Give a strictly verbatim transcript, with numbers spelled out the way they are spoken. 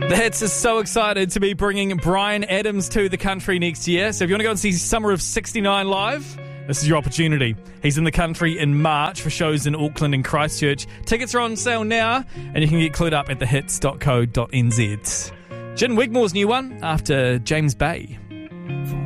The Hits is so excited to be bringing Bryan Adams to the country next year. So if you want to go and see Summer of sixty-nine live, this is your opportunity. He's in the country in March for shows in Auckland and Christchurch. Tickets are on sale now, and you can get clued up at the hits dot co dot n z. Gin Wigmore's new one after James Bay.